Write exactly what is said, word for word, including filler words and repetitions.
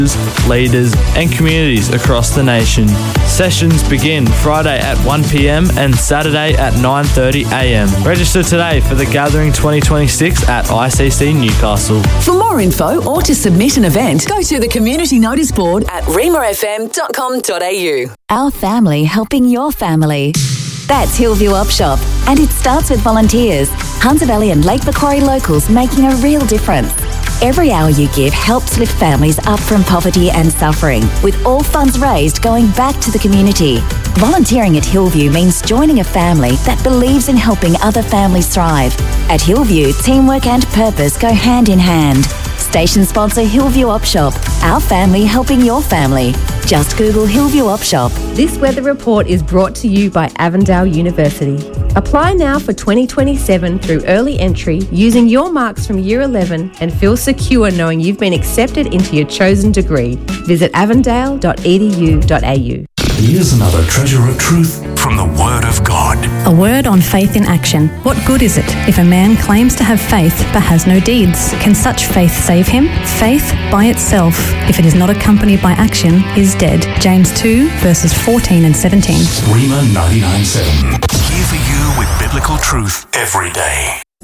leaders and communities across the nation. Sessions begin Friday at one p m and Saturday at nine thirty a m. Register today for the Gathering twenty twenty-six at I C C Newcastle. For more info or to submit an event, go to the community notice board at rima f m dot com dot a u. Our family helping your family. That's Hillview Op Shop, and it starts with volunteers. Hunter Valley and Lake Macquarie locals making a real difference. Every hour you give helps lift families up from poverty and suffering, with all funds raised going back to the community. Volunteering at Hillview means joining a family that believes in helping other families thrive. At Hillview, teamwork and purpose go hand in hand. Station sponsor Hillview Op Shop, our family helping your family. Just Google Hillview Op Shop. This weather report is brought to you by Avondale University. Apply now for twenty twenty-seven through early entry using your marks from Year eleven and feel secure knowing you've been accepted into your chosen degree. Visit avondale dot e d u dot a u. Here's another treasure of truth from the Word of God. A word on faith in action. What good is it if a man claims to have faith but has no deeds? Can such faith save him? Faith by itself, if it is not accompanied by action, is dead. James two, verses fourteen and seventeen. Rima ninety-nine point seven. Here for you with biblical truth every day.